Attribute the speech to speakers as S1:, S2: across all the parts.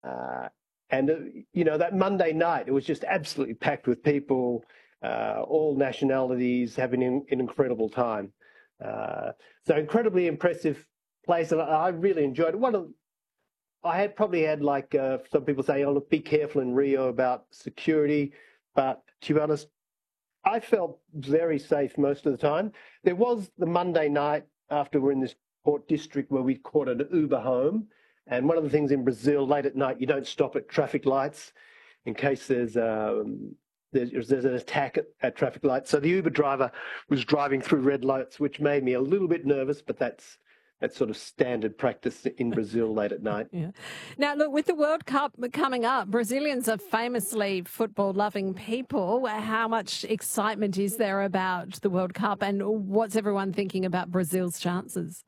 S1: Uh, and that Monday night, it was just absolutely packed with people, all nationalities, having an incredible time. So incredibly impressive place, and I really enjoyed it. I had probably had like some people say, "Oh, look, be careful in Rio about security," but to be honest, I felt very safe most of the time. There was the Monday night after we're in this port district where we caught an Uber home, and one of the things in Brazil, late at night, you don't stop at traffic lights in case there's an attack at traffic lights. So the Uber driver was driving through red lights, which made me a little bit nervous, but that's sort of standard practice in Brazil late at night.
S2: Yeah. Now, look, with the World Cup coming up, Brazilians are famously football-loving people. How much excitement is there about the World Cup, and what's everyone thinking about Brazil's chances?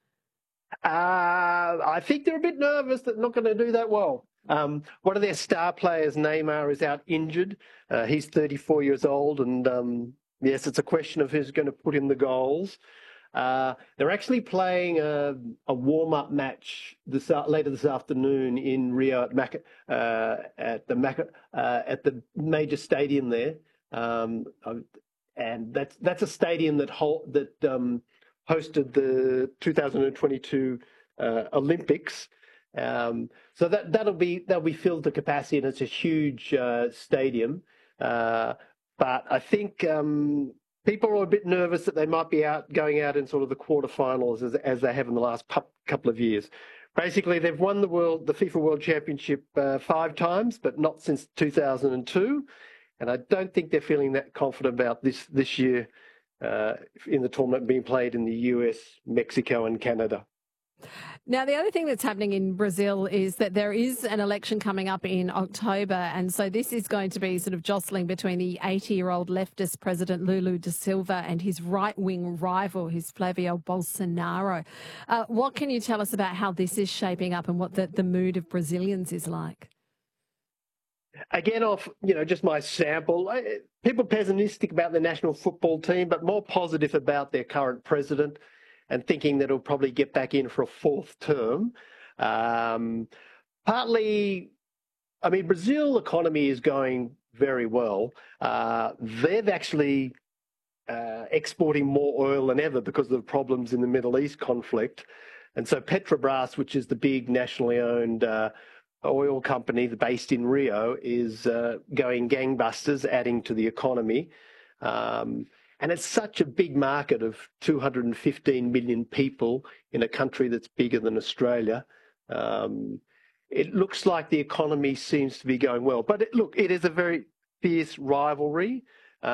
S1: I think they're a bit nervous that they're not going to do that well. One of their star players, Neymar, is out injured. He's 34 years old, and yes, it's a question of who's going to put in the goals. They're actually playing a warm-up match later this afternoon in Rio at the major stadium there, and that's a stadium that hosted the 2022 Olympics. So that'll be filled to capacity, and it's a huge stadium. But I think people are a bit nervous that they might be going out in sort of the quarterfinals as they have in the last couple of years. Basically, they've won the FIFA World Championship 5 times, but not since 2002. And I don't think they're feeling that confident about this year in the tournament being played in the US, Mexico, and Canada.
S2: Now, the other thing that's happening in Brazil is that there is an election coming up in October, and so this is going to be sort of jostling between the 80-year-old leftist President Lula da Silva and his right-wing rival, his Flavio Bolsonaro. What can you tell us about how this is shaping up and what the mood of Brazilians is like?
S1: Again, off just my sample, people pessimistic about the national football team, but more positive about their current president, and thinking that he'll probably get back in for a 4th term. Partly, I mean, Brazil economy is going very well. They've actually exporting more oil than ever because of the problems in the Middle East conflict. And so Petrobras, which is the big nationally owned oil company based in Rio, is going gangbusters, adding to the economy. And it's such a big market of 215 million people in a country that's bigger than Australia. It looks like the economy seems to be going well. But it is a very fierce rivalry.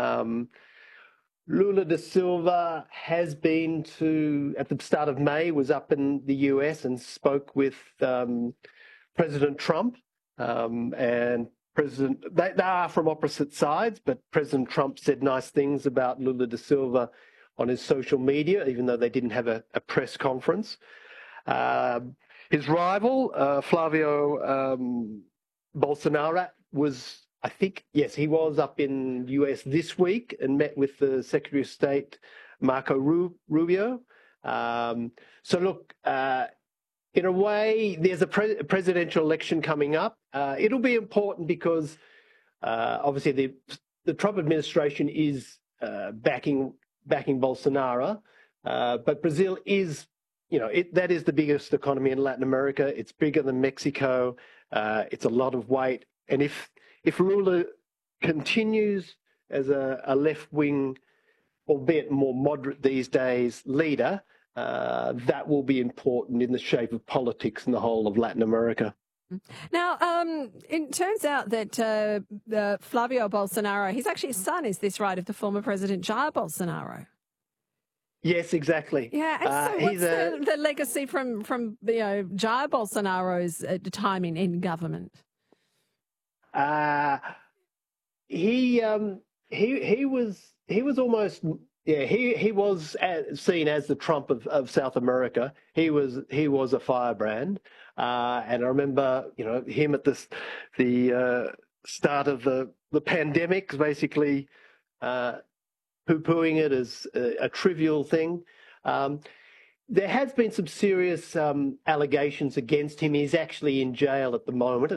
S1: Lula da Silva has been at the start of May, was up in the US and spoke with President Trump, and they are from opposite sides, but President Trump said nice things about Lula da Silva on his social media, even though they didn't have a press conference. His rival, Flavio Bolsonaro, he was up in the US this week and met with the Secretary of State, Marco Rubio. So look, in a way, there's a presidential election coming up. It'll be important because obviously the Trump administration is backing Bolsonaro, but Brazil is, that is the biggest economy in Latin America. It's bigger than Mexico. It's a lot of weight, and if Lula continues as a left-wing, albeit more moderate these days, leader, that will be important in the shape of politics in the whole of Latin America.
S2: Now, it turns out that Flavio Bolsonaro, his son, is this right, of the former President Jair Bolsonaro?
S1: Yes, exactly.
S2: Yeah, and so what's the legacy from Jair Bolsonaro's time in government?
S1: He was almost. Yeah, he was seen as the Trump of South America. He was a firebrand, and I remember him at the start of the pandemic, basically poo-pooing it as a trivial thing. there has been some serious allegations against him. He's actually in jail at the moment.